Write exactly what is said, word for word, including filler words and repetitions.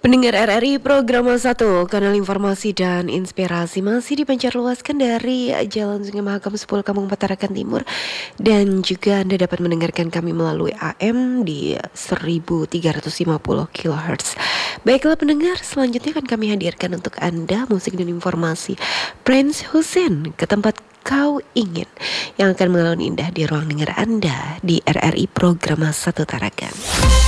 Pendengar R R I Program satu, kanal informasi dan inspirasi masih dipancarluaskan dari Jalan Sungai Mahakam sepuluh Kampung Petarakan Timur. Dan juga Anda dapat mendengarkan kami melalui A M di seribu tiga ratus lima puluh kilohertz. Baiklah pendengar, selanjutnya akan kami hadirkan untuk Anda musik dan informasi Prince Hussein, Ke Tempat Kau Ingin, yang akan mengalun indah di ruang dengar Anda di R R I Program satu Tarakan.